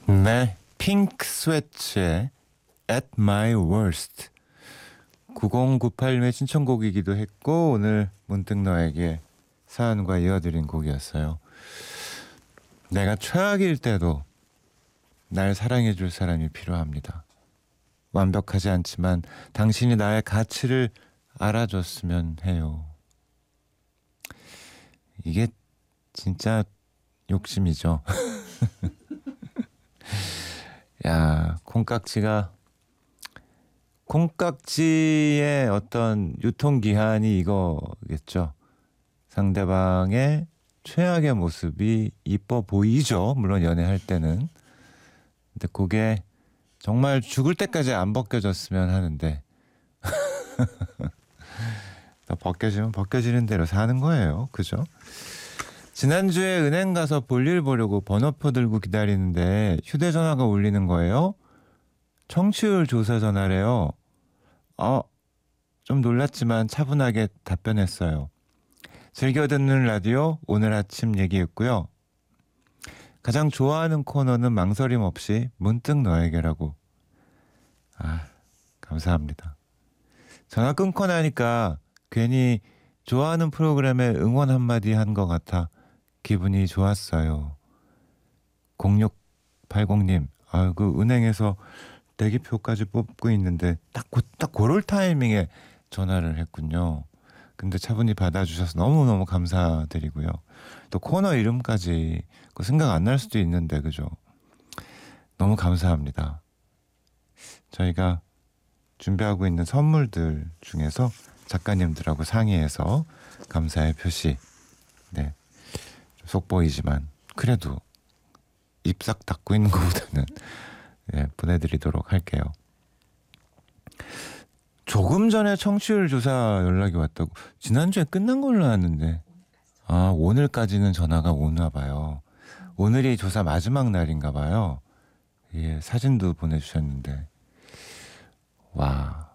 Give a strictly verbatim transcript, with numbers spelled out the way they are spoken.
네, 핑크 스웨츠의 At My Worst. 구공구팔님의 신청곡이기도 했고 오늘 문득 너에게 사연과 이어드린 곡이었어요. 내가 최악일 때도 날 사랑해줄 사람이 필요합니다. 완벽하지 않지만 당신이 나의 가치를 알아줬으면 해요. 이게 진짜 욕심이죠. 야, 콩깍지가 콩깍지의 어떤 유통기한이 이거겠죠. 상대방의 최악의 모습이 이뻐 보이죠. 물론 연애할 때는. 근데 그게 정말 죽을 때까지 안 벗겨졌으면 하는데 벗겨지면 벗겨지는 대로 사는 거예요. 그죠? 지난주에 은행 가서 볼일 보려고 번호표 들고 기다리는데 휴대전화가 울리는 거예요. 청취율 조사 전화래요. 어, 좀 놀랐지만 차분하게 답변했어요. 즐겨 듣는 라디오 오늘 아침 얘기했고요. 가장 좋아하는 코너는 망설임 없이 문득 너에게라고. 아, 감사합니다. 전화 끊고 나니까 괜히 좋아하는 프로그램에 응원 한마디 한 것 같아 기분이 좋았어요. 공육팔공님, 아, 그 은행에서 대기표까지 뽑고 있는데 딱, 고, 딱 그럴 타이밍에 전화를 했군요. 근데 차분히 받아주셔서 너무너무 감사드리고요. 또 코너 이름까지 그 생각 안 날 수도 있는데 그죠? 너무 감사합니다. 저희가 준비하고 있는 선물들 중에서 작가님들하고 상의해서 감사의 표시, 네, 속 보이지만 그래도 입 싹 닫고 있는 것보다는 네, 보내드리도록 할게요. 조금 전에 청취율 조사 연락이 왔다고. 지난주에 끝난 걸로 아는데. 아, 오늘까지는 전화가 오나 봐요. 오늘이 조사 마지막 날인가 봐요. 예, 사진도 보내주셨는데. 와,